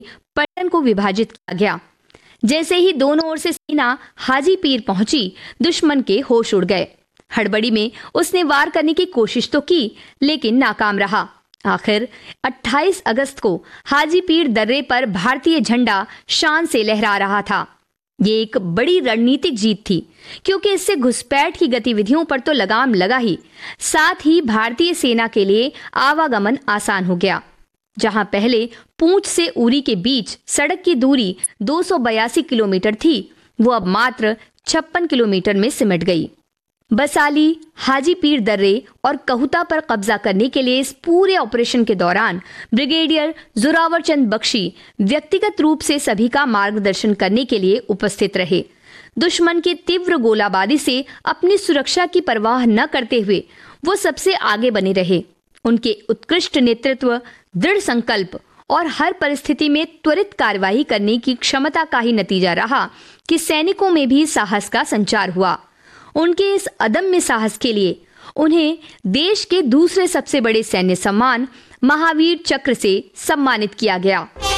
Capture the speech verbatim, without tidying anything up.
पलटन को विभाजित किया गया। जैसे ही दोनों ओर से सेना हाजीपीर पहुंची, दुश्मन के होश उड़ गए। हड़बड़ी में उसने वार करने की कोशिश तो की, लेकिन नाकाम रहा। आखिर अट्ठाईस अगस्त को हाजीपीर दर्रे पर भारतीय झंडा शान से लहरा रहा था। ये एक बड़ी रणनीतिक जीत थी, क्योंकि इससे घुसपैठ की गतिविधियों पर तो लगाम लगा ही, साथ ही भारतीय सेना के लिए आवागमन आसान हो गया। जहां पहले पूंछ से उरी के बीच सड़क की दूरी दो सौ बयासी किलोमीटर थी, वो अब मात्र छप्पन किलोमीटर में सिमट गई। बसाली, हाजीपीर दर्रे और कहुता पर कब्जा करने के लिए इस पूरे ऑपरेशन के दौरान ब्रिगेडियर जोरावर चंद बख्शी व्यक्तिगत रूप से सभी का मार्गदर्शन करने के लिए उपस्थित रहे। दुश्मन की तीव्र गोलाबारी से अपनी सुरक्षा की परवाह न करते हुए वो सबसे आगे बने रहे। उनके उत्कृष्ट नेतृत्व, दृढ़ संकल्प और हर परिस्थिति में त्वरित कार्यवाही करने की क्षमता का ही नतीजा रहा कि सैनिकों में भी साहस का संचार हुआ। उनके इस अदम्य साहस के लिए उन्हें देश के दूसरे सबसे बड़े सैन्य सम्मान महावीर चक्र से सम्मानित किया गया।